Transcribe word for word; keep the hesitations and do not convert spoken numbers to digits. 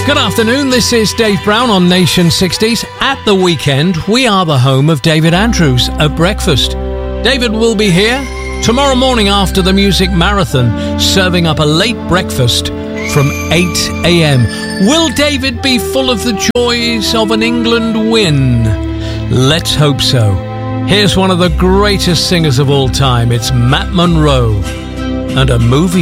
Good afternoon, this is Dave Brown on Nation sixties. At the weekend, we are the home of David Andrews at breakfast. David will be here tomorrow morning after the music marathon, serving up a late breakfast from eight a.m. Will David be full of the joys of an England win? Let's hope so. Here's one of the greatest singers of all time. It's Matt Monro and a movie